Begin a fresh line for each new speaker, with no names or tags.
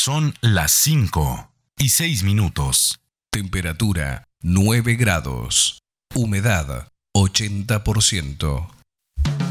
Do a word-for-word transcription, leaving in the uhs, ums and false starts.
Son las cinco y seis minutos.
Temperatura nueve grados. Humedad ochenta por ciento.